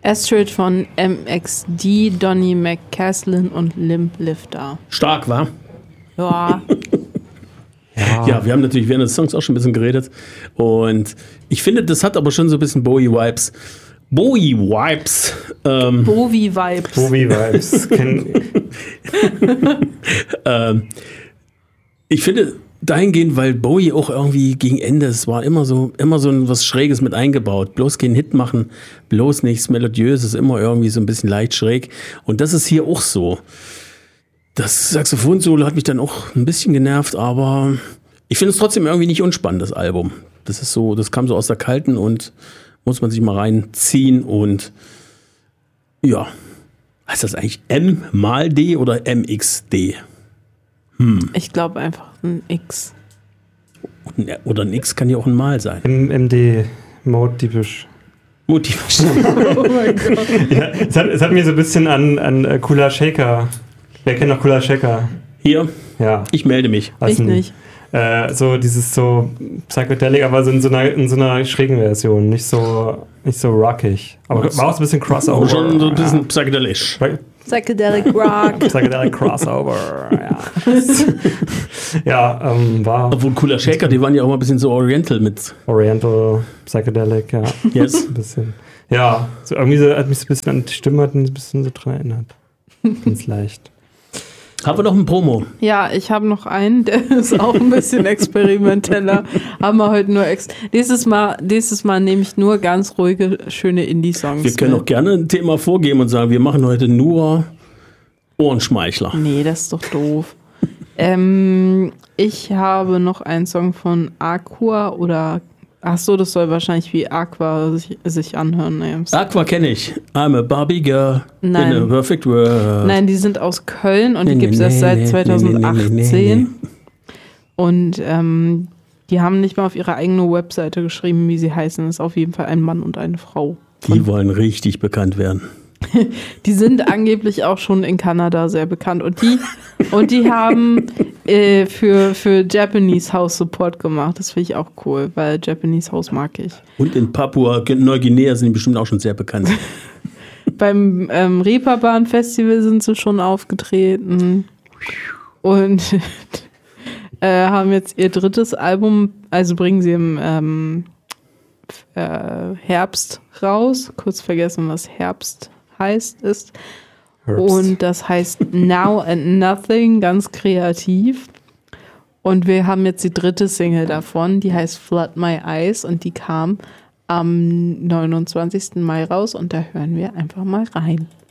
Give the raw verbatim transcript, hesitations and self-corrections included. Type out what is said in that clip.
Astrid von M X D, Donny McCaslin und Limp Lifter. Stark, wa? Ja. ja. Ja, wir haben natürlich während des Songs auch schon ein bisschen geredet. Und ich finde, das hat aber schon so ein bisschen Bowie-Vibes. Bowie-Vibes. Ähm, Bowie-Vibes. Bowie-Vibes. ähm, ich finde dahingehend, weil Bowie auch irgendwie gegen Ende, es war immer so, immer so was Schräges mit eingebaut. Bloß keinen Hit machen, bloß nichts Melodiöses, immer irgendwie so ein bisschen leicht schräg. Und das ist hier auch so. Das Saxophon-Solo hat mich dann auch ein bisschen genervt, aber ich finde es trotzdem irgendwie nicht unspannend, das Album. Das ist so, das kam so aus der Kalten und muss man sich mal reinziehen und ja. Heißt das eigentlich M mal D oder M X D? Hm. Ich glaube einfach ein X. Oder ein X kann ja auch ein Mal sein. M D, Mode-typisch. Motivisch. Oh mein Gott. Ja, es, hat, es hat mir so ein bisschen an, an uh, Kula Shaker. Wer kennt noch Kula Shaker? Hier? Ja. Ich melde mich. Ich nicht. Äh, so dieses so Psychedelic, aber so in so einer, in so einer schrägen Version. Nicht so, nicht so rockig. Aber war auch so ein bisschen Crossover. Schon so ein bisschen ja. psychedelisch. Psychedelic Rock. Psychedelic Crossover, ja. ja, ähm, war... Obwohl Kula Shaker, die waren ja auch mal ein bisschen so Oriental mit. Oriental, Psychedelic, ja. Yes. Ein bisschen. Ja, so irgendwie so, hat mich so ein bisschen an die Stimme hat mich ein bisschen so dran erinnert. Ganz leicht. Haben wir noch ein Promo? Ja, ich habe noch einen, der ist auch ein bisschen experimenteller. Haben wir heute nur ex. Dieses Mal, dieses Mal nehme ich nur ganz ruhige, schöne Indie-Songs. Wir können mit. auch gerne ein Thema vorgeben und sagen, wir machen heute nur Ohrenschmeichler. Nee, das ist doch doof. ähm, ich habe noch einen Song von Aqua oder. Ach so, das soll wahrscheinlich wie Aqua sich, sich anhören. Nee, Aqua kenne ich. I'm a Barbie Girl Nein. in a perfect world. Nein, die sind aus Köln und Nee, die gibt es nee, erst seit nee, zweitausendachtzehn. nee, nee, nee, nee. Und ähm, die haben nicht mal auf ihre eigene Webseite geschrieben, wie sie heißen. Das ist auf jeden Fall ein Mann und eine Frau. Die wollen richtig bekannt werden. Die sind angeblich auch schon in Kanada sehr bekannt. Und die, und die haben äh, für, für Japanese House Support gemacht. Das finde ich auch cool, weil Japanese House mag ich. Und in Papua-Neuguinea sind die bestimmt auch schon sehr bekannt. Beim ähm, Reeperbahn Festival sind sie schon aufgetreten. Und äh, haben jetzt ihr drittes Album, also bringen sie im ähm, äh, Herbst raus. Kurz vergessen, was Herbst heißt, ist. Herbst. Und das heißt Now and Nothing, ganz kreativ. Und wir haben jetzt die dritte Single davon, die heißt Flood My Eyes und die kam am neunundzwanzigsten Mai raus und da hören wir einfach mal rein.